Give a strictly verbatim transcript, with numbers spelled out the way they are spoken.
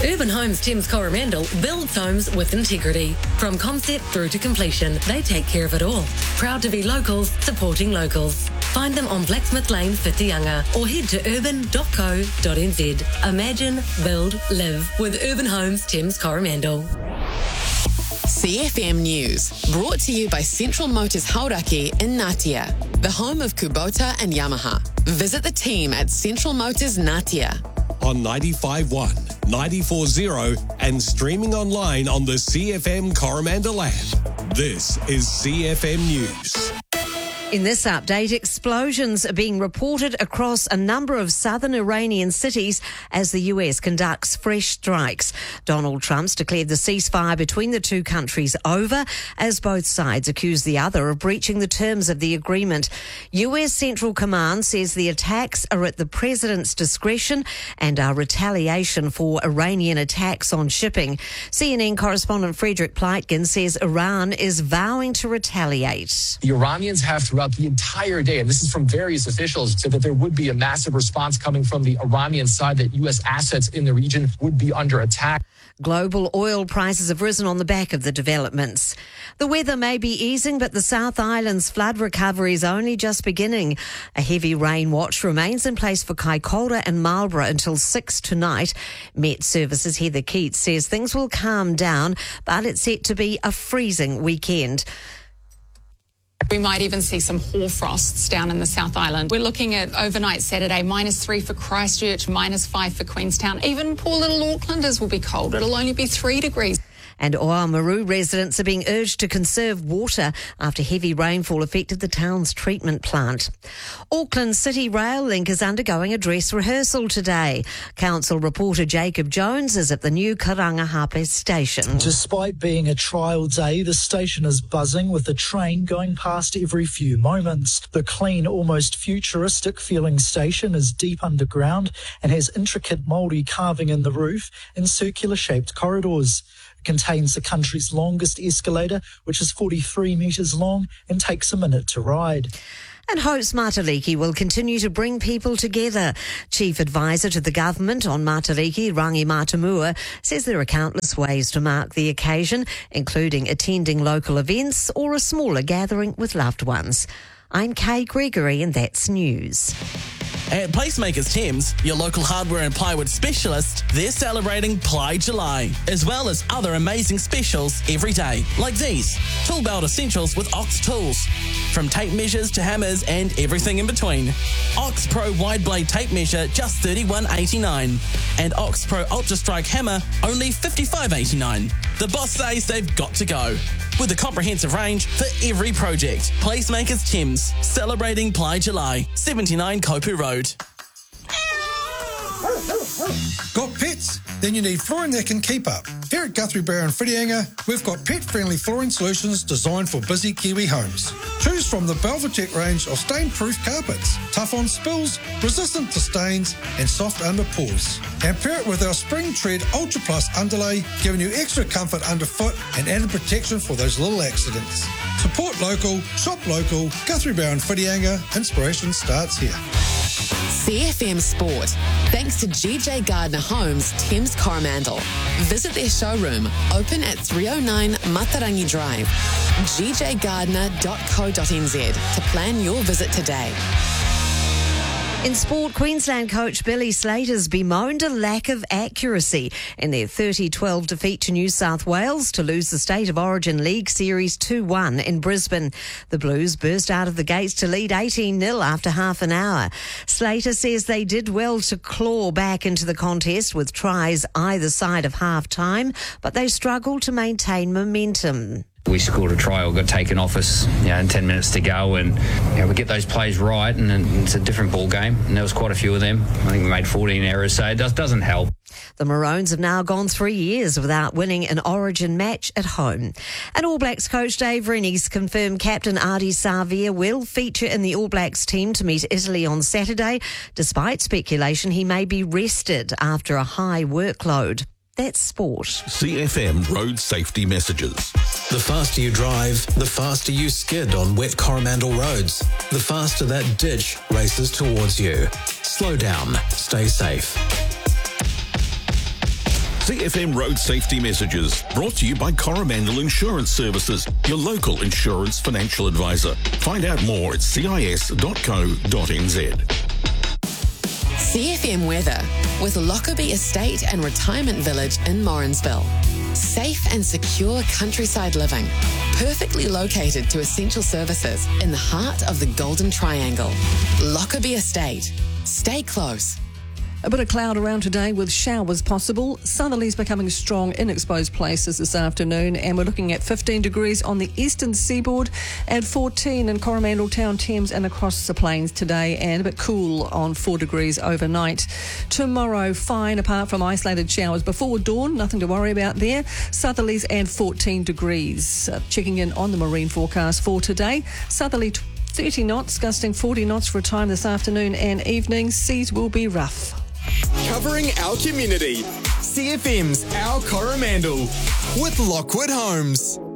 Urban Homes Thames Coromandel builds homes with integrity. From concept through to completion, they take care of it all. Proud to be locals, supporting locals. Find them on Blacksmith Lane, Whitianga, or head to urban dot co dot n z. Imagine, build, live with Urban Homes Thames Coromandel. C F M News, brought to you by Central Motors Hauraki in Ngatea, the home of Kubota and Yamaha. Visit the team at Central Motors Ngatea. On ninety-five point one, ninety-four point zero and streaming online on the C F M Coromandel app. This is C F M News. In this update, explosions are being reported across a number of southern Iranian cities as the U S conducts fresh strikes. Donald Trump's declared the ceasefire between the two countries over as both sides accuse the other of breaching the terms of the agreement. U S Central Command says the attacks are at the president's discretion and are retaliation for Iranian attacks on shipping. C N N correspondent Frederick Pleitgen says Iran is vowing to retaliate. The Iranians have throughout the entire day, and this is from various officials, said that there would be a massive response coming from the Iranian side, that U S assets in the region would be under attack. Global oil prices have risen on the back of the developments. The weather may be easing, but the South Island's flood recovery is only just beginning. A heavy rain watch remains in place for Kaikoura and Marlborough until six tonight. Met Services Heather Keats says things will calm down, but it's set to be a freezing weekend. We might even see some hoarfrosts down in the South Island. We're looking at overnight Saturday, minus three for Christchurch, minus five for Queenstown. Even poor little Aucklanders will be cold. It'll only be three degrees. And Oamaru residents are being urged to conserve water after heavy rainfall affected the town's treatment plant. Auckland City Rail Link is undergoing a dress rehearsal today. Council reporter Jacob Jones is at the new Karangahape station. Despite being a trial day, the station is buzzing with the train going past every few moments. The clean, almost futuristic feeling station is deep underground and has intricate Māori carving in the roof and circular shaped corridors. Contains the country's longest escalator, which is forty-three metres long and takes a minute to ride. And Hopes Matariki will continue to bring people together. Chief Advisor to the Government on Matariki, Rangi Matamua, says there are countless ways to mark the occasion, including attending local events or a smaller gathering with loved ones. I'm Kay Gregory and that's news. At Placemakers Thames, your local hardware and plywood specialist, they're celebrating Ply July, as well as other amazing specials every day, like these, tool belt essentials with Ox tools. From tape measures to hammers and everything in between. Ox Pro wide blade tape measure, just thirty-one eighty-nine. And Ox Pro Ultra Strike hammer, only fifty-five eighty-nine. The boss says they've got to go. With a comprehensive range for every project. Placemakers Thames, celebrating Ply July, seventy-nine Kopu Road. Got pets? Then you need flooring that can keep up. Here at Guthrie Brown Whitianga, we've got pet-friendly flooring solutions designed for busy Kiwi homes. Choose from the Belvatec range of stain-proof carpets, tough on spills, resistant to stains, and soft under pours. And pair it with our Spring Tread Ultra Plus underlay, giving you extra comfort underfoot and added protection for those little accidents. Support local, shop local, Guthrie Brown Whitianga. Inspiration starts here. C F M Sport, thanks to G J Gardner Homes, Thames Coromandel. Visit their showroom, open at three oh nine Matarangi Drive, g j gardner dot co dot n z to plan your visit today. In sport, Queensland coach Billy Slater's bemoaned a lack of accuracy in their thirty twelve defeat to New South Wales to lose the State of Origin League Series two one in Brisbane. The Blues burst out of the gates to lead eighteen nil after half an hour. Slater says they did well to claw back into the contest with tries either side of half-time, but they struggled to maintain momentum. We scored a try or got taken off us, you know, in ten minutes to go, and you know, we get those plays right, and it's a different ball game. And there was quite a few of them. I think we made fourteen errors, so it does, doesn't help. The Maroons have now gone three years without winning an Origin match at home. And All Blacks coach Dave Rennie's confirmed captain Ardie Savea will feature in the All Blacks team to meet Italy on Saturday, despite speculation he may be rested after a high workload. That's sport. C F M road safety messages. The faster you drive, the faster you skid on wet Coromandel roads. The faster that ditch races towards you. Slow down. Stay safe. C F M Road Safety Messages, brought to you by Coromandel Insurance Services, your local insurance financial advisor. Find out more at c i s dot co dot n z. C F M weather with Lockerbie Estate and Retirement Village in Morrinsville. Safe and secure countryside living, perfectly located to essential services in the heart of the Golden Triangle. Lockerbie Estate. Stay close. A bit of cloud around today with showers possible. Southerlies becoming strong in exposed places this afternoon, and we're looking at fifteen degrees on the eastern seaboard and fourteen in Coromandel Town, Thames and across the plains today, and a bit cool on four degrees overnight. Tomorrow, fine apart from isolated showers before dawn, nothing to worry about there. Southerlies and fourteen degrees. Uh, checking in on the marine forecast for today. Southerly thirty knots, gusting forty knots for a time this afternoon and evening. Seas will be rough. Covering our community. C F M's Our Coromandel with Lockwood Homes.